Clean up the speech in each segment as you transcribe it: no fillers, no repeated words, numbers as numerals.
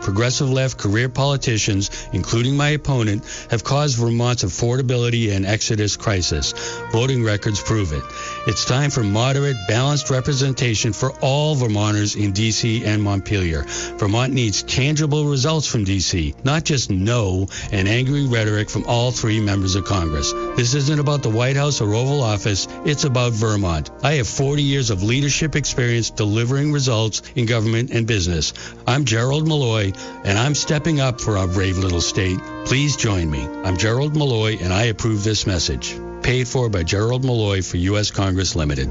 Progressive left career politicians, including my opponent, have caused Vermont's affordability and exodus crisis. Voting records prove it. It's time for moderate, balanced representation for all Vermonters in D.C. and Montpelier. Vermont needs tangible results from D.C., not just no and angry rhetoric from all three members of Congress. This isn't about the White House or Oval Office. It's about Vermont. I have 40 years of leadership experience delivering results in government and business. I'm Gerald Malloy, and I'm stepping up for our brave little state. Please join me. I'm Gerald Malloy, and I approve this message. Paid for by Gerald Malloy for U.S. Congress Limited.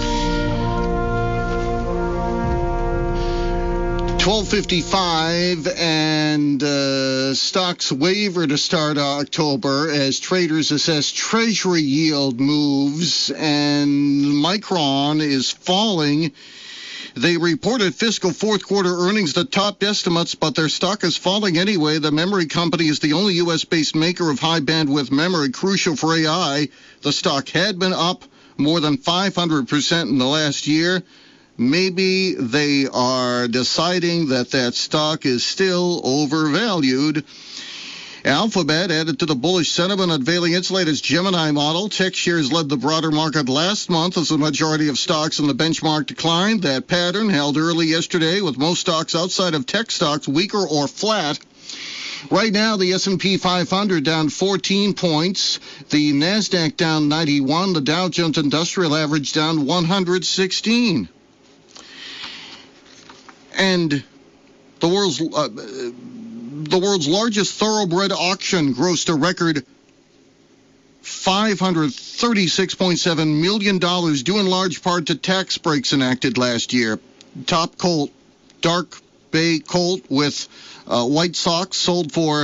12:55, and stocks waver to start October as traders assess Treasury yield moves, and Micron is falling. They reported fiscal fourth quarter earnings that topped estimates, but their stock is falling anyway. The memory company is the only U.S.-based maker of high-bandwidth memory, crucial for AI. The stock had been up more than 500% in the last year. Maybe they are deciding that stock is still overvalued. Alphabet added to the bullish sentiment, unveiling its latest Gemini model. Tech shares led the broader market last month as the majority of stocks in the benchmark declined. That pattern held early yesterday, with most stocks outside of tech stocks weaker or flat. Right now, the S&P 500 down 14 points, the NASDAQ down 91, the Dow Jones Industrial Average down 116. And the world's largest thoroughbred auction grossed a record $536.7 million, due in large part to tax breaks enacted last year. Top colt, Dark Bay colt with white socks, sold for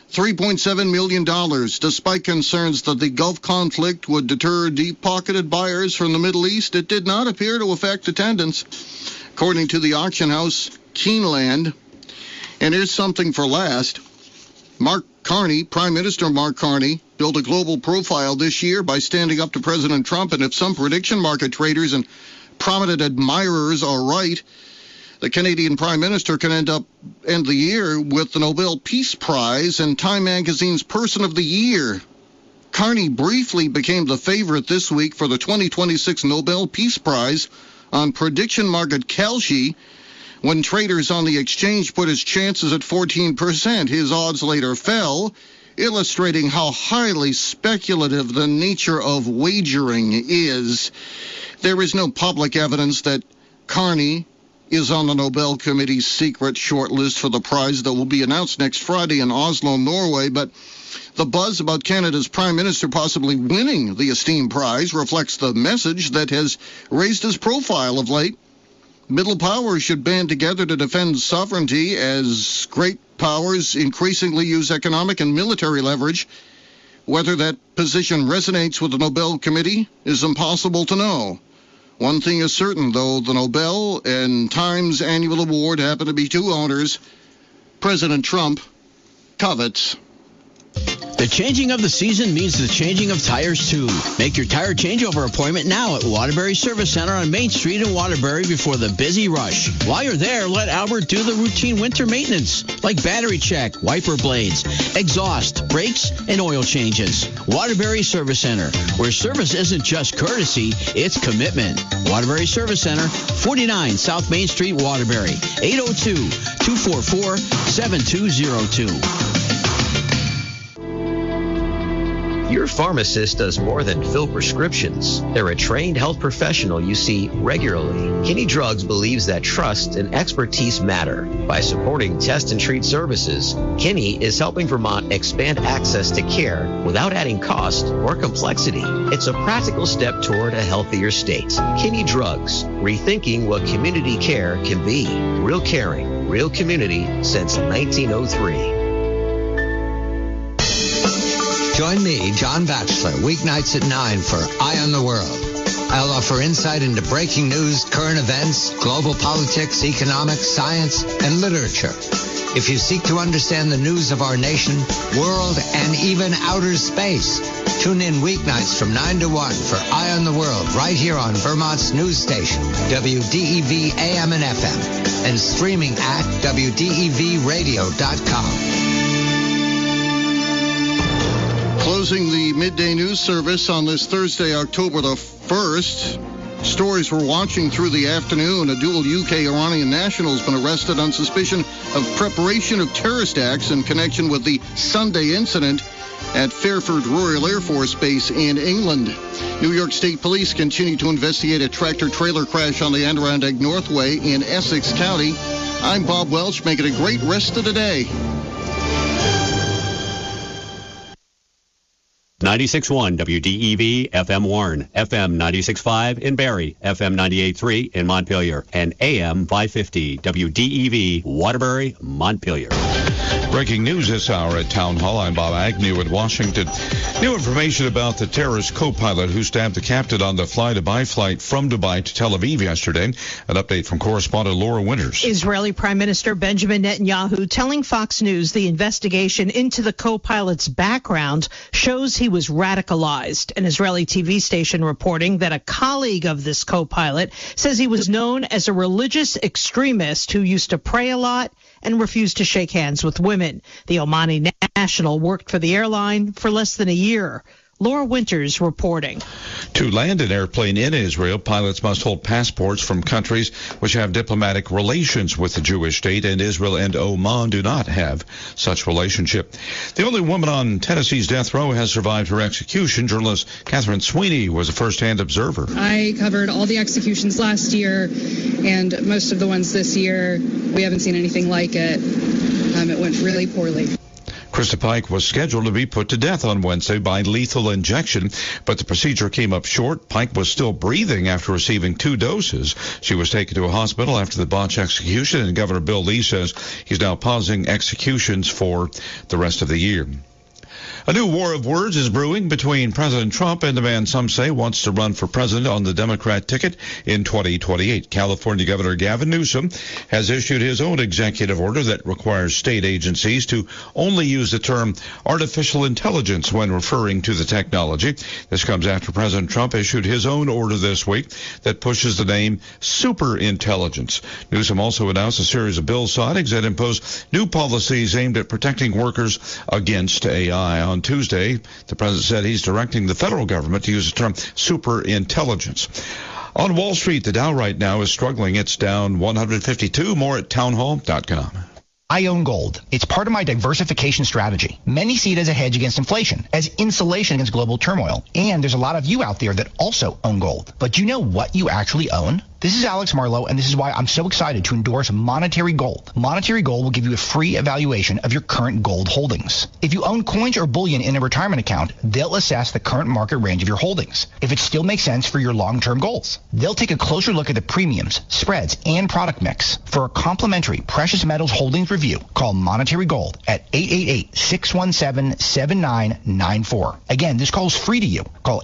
$3.7 million, despite concerns that the Gulf conflict would deter deep-pocketed buyers from the Middle East. It did not appear to affect attendance, according to the auction house Keeneland. And here's something for last. Mark Carney, Prime Minister Mark Carney, built a global profile this year by standing up to President Trump. And if some prediction market traders and prominent admirers are right, the Canadian Prime Minister can end the year with the Nobel Peace Prize and Time Magazine's Person of the Year. Carney briefly became the favorite this week for the 2026 Nobel Peace Prize on prediction market Kalshi, when traders on the exchange put his chances at 14%. His odds later fell, illustrating how highly speculative the nature of wagering is. There is no public evidence that Carney is on the Nobel Committee's secret shortlist for the prize that will be announced next Friday in Oslo, Norway, but the buzz about Canada's Prime Minister possibly winning the esteemed prize reflects the message that has raised his profile of late. Middle powers should band together to defend sovereignty as great powers increasingly use economic and military leverage. Whether that position resonates with the Nobel Committee is impossible to know. One thing is certain, though, the Nobel and Times annual award happen to be two owners President Trump covets. The changing of the season means the changing of tires, too. Make your tire changeover appointment now at Waterbury Service Center on Main Street in Waterbury before the busy rush. While you're there, let Albert do the routine winter maintenance, like battery check, wiper blades, exhaust, brakes, and oil changes. Waterbury Service Center, where service isn't just courtesy, it's commitment. Waterbury Service Center, 49 South Main Street, Waterbury, 802-244-7202. Your pharmacist does more than fill prescriptions. They're a trained health professional you see regularly. Kinney Drugs believes that trust and expertise matter. By supporting test and treat services, Kinney is helping Vermont expand access to care without adding cost or complexity. It's a practical step toward a healthier state. Kinney Drugs, rethinking what community care can be. Real caring, real community since 1903. Join me, John Batchelor, weeknights at 9 for Eye on the World. I'll offer insight into breaking news, current events, global politics, economics, science, and literature. If you seek to understand the news of our nation, world, and even outer space, Tune in weeknights from 9 to 1 for Eye on the World right here on Vermont's news station, WDEV AM and FM, and streaming at WDEVradio.com. Closing the midday news service on this Thursday, October the 1st. Stories we're watching through the afternoon. A dual UK-Iranian national has been arrested on suspicion of preparation of terrorist acts in connection with the Sunday incident at Fairford Royal Air Force Base in England. New York State Police continue to investigate a tractor-trailer crash on the Adirondack Northway in Essex County. I'm Bob Welch. Make it a great rest of the day. 96.1 WDEV FM Warren, FM 96.5 in Barrie, FM 98.3 in Montpelier, and AM 550 WDEV Waterbury, Montpelier. Breaking news this hour at Town Hall. I'm Bob Agnew in Washington. New information about the terrorist co-pilot who stabbed the captain on the fly-to-Dubai flight from Dubai to Tel Aviv yesterday. An update from correspondent Laura Winters. Israeli Prime Minister Benjamin Netanyahu telling Fox News the investigation into the co-pilot's background shows he was radicalized. An Israeli TV station reporting that a colleague of this co-pilot says he was known as a religious extremist who used to pray a lot and refused to shake hands with women. The Omani national worked for the airline for less than a year. Laura Winters reporting. To land an airplane in Israel, pilots must hold passports from countries which have diplomatic relations with the Jewish state, and Israel and Oman do not have such relationship. The only woman on Tennessee's death row has survived her execution. Journalist Catherine Sweeney was a first-hand observer. I covered all the executions last year, and most of the ones this year. We haven't seen anything like it. It went really poorly. Krista Pike was scheduled to be put to death on Wednesday by lethal injection, but the procedure came up short. Pike was still breathing after receiving 2 doses. She was taken to a hospital after the botched execution, and Governor Bill Lee says he's now pausing executions for the rest of the year. A new war of words is brewing between President Trump and the man some say wants to run for president on the Democrat ticket in 2028. California Governor Gavin Newsom has issued his own executive order that requires state agencies to only use the term artificial intelligence when referring to the technology. This comes after President Trump issued his own order this week that pushes the name superintelligence. Newsom also announced a series of bill signings that impose new policies aimed at protecting workers against AI. On Tuesday, the president said he's directing the federal government to use the term superintelligence. On Wall Street, the Dow right now is struggling. It's down 152. More at townhall.com. I own gold. It's part of my diversification strategy. Many see it as a hedge against inflation, as insulation against global turmoil. And there's a lot of you out there that also own gold. But do you know what you actually own? This is Alex Marlowe, and this is why I'm so excited to endorse Monetary Gold. Monetary Gold will give you a free evaluation of your current gold holdings. If you own coins or bullion in a retirement account, they'll assess the current market range of your holdings, if it still makes sense for your long-term goals. They'll take a closer look at the premiums, spreads, and product mix. For a complimentary precious metals holdings review, call Monetary Gold at 888-617-7994. Again, this call is free to you. Call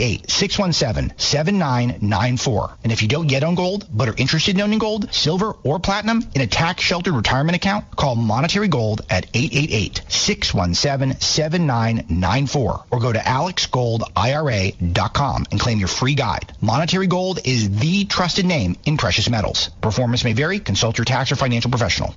888-617-7994. And if you don't yet own gold, but are interested in owning gold, silver, or platinum in a tax-sheltered retirement account, call Monetary Gold at 888-617-7994 or go to alexgoldira.com and claim your free guide. Monetary Gold is the trusted name in precious metals. Performance may vary. Consult your tax or financial professional.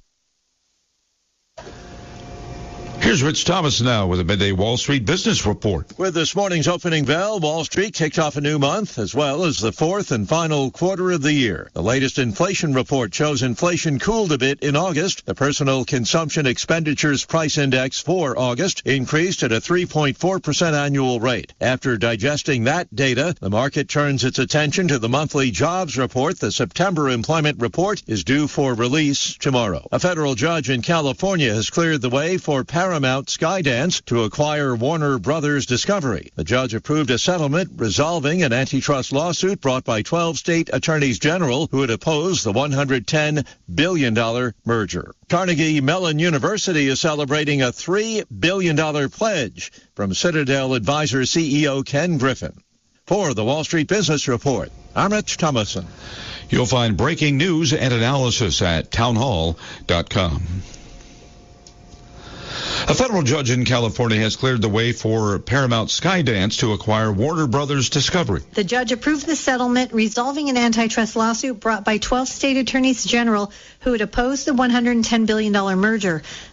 Here's Rich Thomas now with a midday Wall Street business report. With this morning's opening bell, Wall Street kicked off a new month, as well as the fourth and final quarter of the year. The latest inflation report shows inflation cooled a bit in August. The Personal Consumption Expenditures Price Index for August increased at a 3.4% annual rate. After digesting that data, the market turns its attention to the monthly jobs report. The September employment report is due for release tomorrow. A federal judge in California has cleared the way for Paramount Skydance to acquire Warner Brothers Discovery. The judge approved a settlement resolving an antitrust lawsuit brought by 12 state attorneys general who had opposed the $110 billion merger. Carnegie Mellon University is celebrating a $3 billion pledge from Citadel Advisor CEO Ken Griffin. For the Wall Street Business Report, I'm Rich Thomason. You'll find breaking news and analysis at townhall.com. A federal judge in California has cleared the way for Paramount Skydance to acquire Warner Brothers Discovery. The judge approved the settlement, resolving an antitrust lawsuit brought by 12 state attorneys general who had opposed the $110 billion merger.